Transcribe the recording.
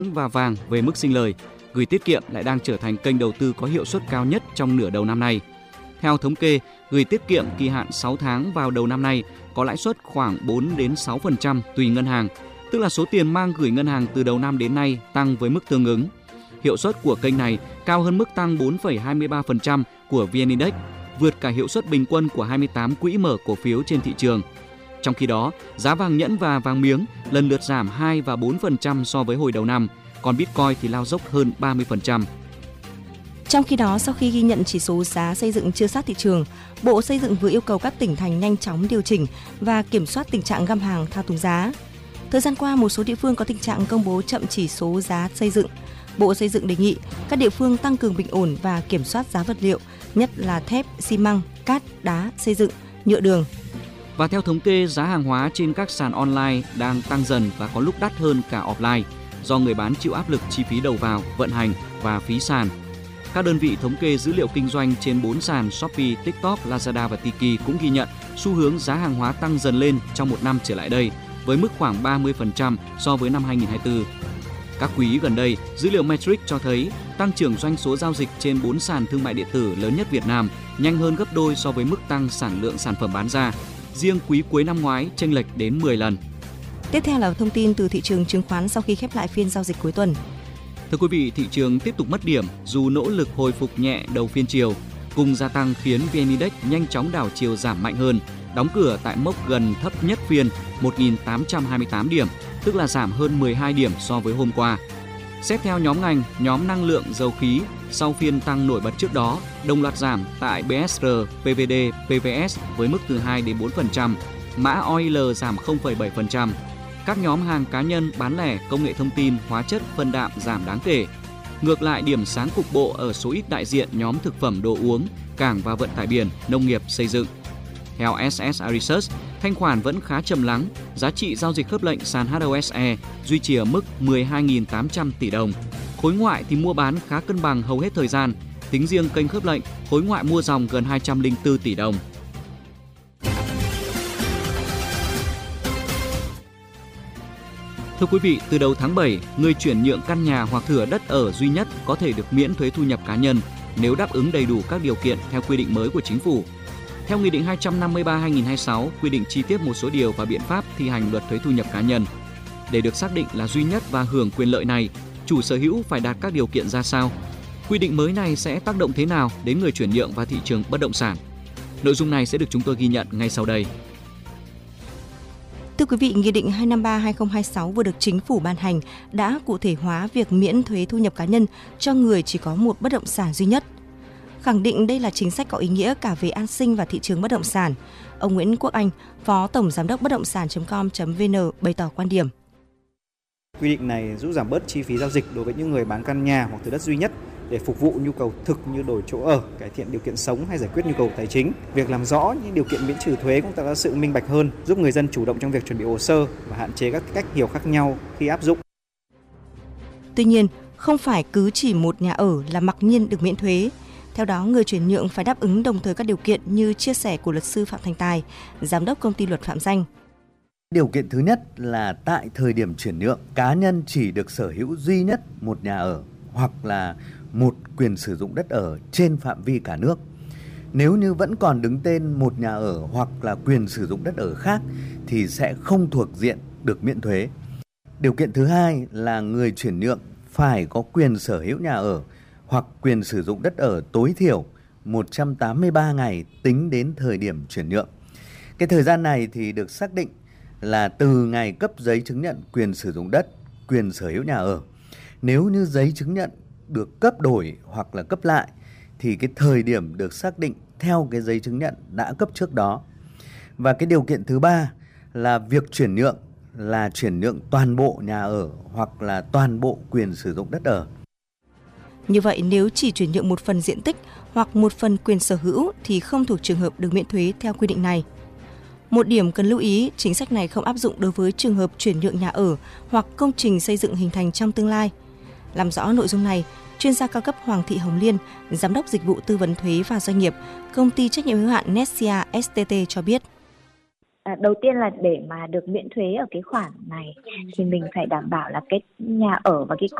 và vàng về mức sinh lời, gửi tiết kiệm lại đang trở thành kênh đầu tư có hiệu suất cao nhất trong nửa đầu năm nay. Theo thống kê, gửi tiết kiệm kỳ hạn 6 tháng vào đầu năm nay có lãi suất khoảng 4 đến 6% tùy ngân hàng, tức là số tiền mang gửi ngân hàng từ đầu năm đến nay tăng với mức tương ứng. Hiệu suất của kênh này cao hơn mức tăng 4,23% của VN Index, vượt cả hiệu suất bình quân của 28 quỹ mở cổ phiếu trên thị trường. Trong khi đó, giá vàng nhẫn và vàng miếng lần lượt giảm 2 và 4% so với hồi đầu năm, còn Bitcoin thì lao dốc hơn 30%. Trong khi đó, sau khi ghi nhận chỉ số giá xây dựng chưa sát thị trường, Bộ Xây dựng vừa yêu cầu các tỉnh thành nhanh chóng điều chỉnh và kiểm soát tình trạng găm hàng thao túng giá. Thời gian qua, một số địa phương có tình trạng công bố chậm chỉ số giá xây dựng. Bộ Xây dựng đề nghị các địa phương tăng cường bình ổn và kiểm soát giá vật liệu, nhất là thép, xi măng, cát, đá, xây dựng, nhựa đường. Và theo thống kê, giá hàng hóa trên các sàn online đang tăng dần và có lúc đắt hơn cả offline do người bán chịu áp lực chi phí đầu vào, vận hành và phí sàn. Các đơn vị thống kê dữ liệu kinh doanh trên 4 sàn Shopee, TikTok, Lazada và Tiki cũng ghi nhận xu hướng giá hàng hóa tăng dần lên trong một năm trở lại đây, với mức khoảng 30% so với năm 2024. Các quý gần đây, dữ liệu Matrix cho thấy tăng trưởng doanh số giao dịch trên 4 sàn thương mại điện tử lớn nhất Việt Nam nhanh hơn gấp đôi so với mức tăng sản lượng sản phẩm bán ra. Riêng quý cuối năm ngoái chênh lệch đến 10 lần. Tiếp theo là thông tin từ thị trường chứng khoán sau khi khép lại phiên giao dịch cuối tuần. Thưa quý vị, thị trường tiếp tục mất điểm dù nỗ lực hồi phục nhẹ đầu phiên chiều. Cùng gia tăng khiến VN Index nhanh chóng đảo chiều giảm mạnh hơn, đóng cửa tại mốc gần thấp nhất phiên 1.828 điểm, tức là giảm hơn 12 điểm so với hôm qua. Xét theo nhóm ngành, nhóm năng lượng dầu khí sau phiên tăng nổi bật trước đó, đồng loạt giảm tại BSR, PVD, PVS với mức từ 2 đến 4%, mã OIL giảm 0,7%. Các nhóm hàng cá nhân, bán lẻ, công nghệ thông tin, hóa chất, phân đạm giảm đáng kể. Ngược lại, điểm sáng cục bộ ở số ít đại diện nhóm thực phẩm đồ uống, cảng và vận tải biển, nông nghiệp, xây dựng. Theo SSI Research, thanh khoản vẫn khá trầm lắng, giá trị giao dịch khớp lệnh sàn HOSE duy trì ở mức 12.800 tỷ đồng. Khối ngoại thì mua bán khá cân bằng hầu hết thời gian, tính riêng kênh khớp lệnh, khối ngoại mua dòng gần 204 tỷ đồng. Thưa quý vị, từ đầu tháng 7, người chuyển nhượng căn nhà hoặc thửa đất ở duy nhất có thể được miễn thuế thu nhập cá nhân nếu đáp ứng đầy đủ các điều kiện theo quy định mới của Chính phủ. Theo Nghị định 253/2026 quy định chi tiết một số điều và biện pháp thi hành luật thuế thu nhập cá nhân. Để được xác định là duy nhất và hưởng quyền lợi này, chủ sở hữu phải đạt các điều kiện ra sao? Quy định mới này sẽ tác động thế nào đến người chuyển nhượng và thị trường bất động sản? Nội dung này sẽ được chúng tôi ghi nhận ngay sau đây. Thưa quý vị, Nghị định 253/2026 vừa được Chính phủ ban hành đã cụ thể hóa việc miễn thuế thu nhập cá nhân cho người chỉ có một bất động sản duy nhất. Khẳng định đây là chính sách có ý nghĩa cả về an sinh và thị trường bất động sản, ông Nguyễn Quốc Anh, Phó Tổng Giám đốc bất động sản.com.vn bày tỏ quan điểm. Quy định này giúp giảm bớt chi phí giao dịch đối với những người bán căn nhà hoặc thửa đất duy nhất để phục vụ nhu cầu thực như đổi chỗ ở, cải thiện điều kiện sống hay giải quyết nhu cầu tài chính. Việc làm rõ những điều kiện miễn trừ thuế cũng tạo ra sự minh bạch hơn, giúp người dân chủ động trong việc chuẩn bị hồ sơ và hạn chế các cách hiểu khác nhau khi áp dụng. Tuy nhiên, không phải cứ chỉ một nhà ở là mặc nhiên được miễn thuế. Theo đó, người chuyển nhượng phải đáp ứng đồng thời các điều kiện như chia sẻ của luật sư Phạm Thành Tài, giám đốc công ty luật Phạm Danh. Điều kiện thứ nhất là tại thời điểm chuyển nhượng, cá nhân chỉ được sở hữu duy nhất một nhà ở hoặc là một quyền sử dụng đất ở trên phạm vi cả nước. Nếu như vẫn còn đứng tên một nhà ở hoặc là quyền sử dụng đất ở khác thì sẽ không thuộc diện được miễn thuế. Điều kiện thứ hai là người chuyển nhượng phải có quyền sở hữu nhà ở hoặc quyền sử dụng đất ở tối thiểu 183 ngày tính đến thời điểm chuyển nhượng. Cái thời gian này thì được xác định là từ ngày cấp giấy chứng nhận quyền sử dụng đất, quyền sở hữu nhà ở. Nếu như giấy chứng nhận được cấp đổi hoặc là cấp lại thì cái thời điểm được xác định theo cái giấy chứng nhận đã cấp trước đó. Và cái điều kiện thứ ba là việc chuyển nhượng là chuyển nhượng toàn bộ nhà ở hoặc là toàn bộ quyền sử dụng đất ở. Như vậy, nếu chỉ chuyển nhượng một phần diện tích hoặc một phần quyền sở hữu thì không thuộc trường hợp được miễn thuế theo quy định này. Một điểm cần lưu ý, chính sách này không áp dụng đối với trường hợp chuyển nhượng nhà ở hoặc công trình xây dựng hình thành trong tương lai. Làm rõ nội dung này, chuyên gia cao cấp Hoàng Thị Hồng Liên, giám đốc dịch vụ tư vấn thuế và doanh nghiệp, công ty trách nhiệm hữu hạn Nessia STT cho biết. Đầu tiên là để mà được miễn thuế ở cái khoản này thì mình phải đảm bảo là cái nhà ở và cái